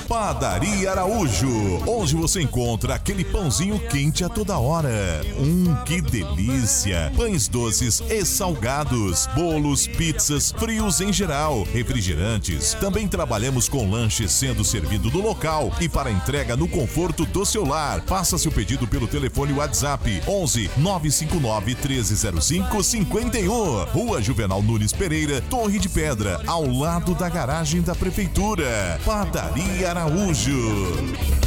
Padaria Araújo, onde você encontra aquele pãozinho quente a toda hora. Que delícia! Pães doces e salgados, bolos, pizzas, frios em geral, refrigerantes. Também trabalhamos com lanches sendo servido no local e para entrega no conforto do seu lar. Faça seu pedido pelo telefone WhatsApp 11 959 1305 51. Rua Juvenal Nunes Pereira, Torre de Pedra, ao lado da garagem da Prefeitura. Padaria Araújo.